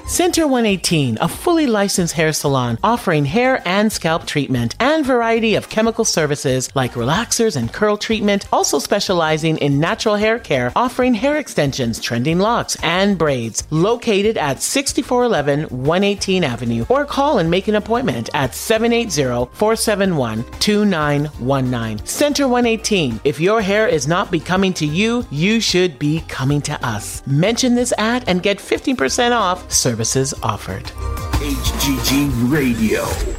Center 118, a fully licensed hair salon offering hair and scalp treatment and variety of chemical services like relaxers and curl treatment, also specializing in natural hair care, offering hair extensions, trending locks, and braids. Located at 6411 118 Avenue, or call and make an appointment at 780-471-2919. Center 118. If your hair is not becoming to you, you should be coming to us. Mention this ad and get 15% off. Services offered. HGG Radio.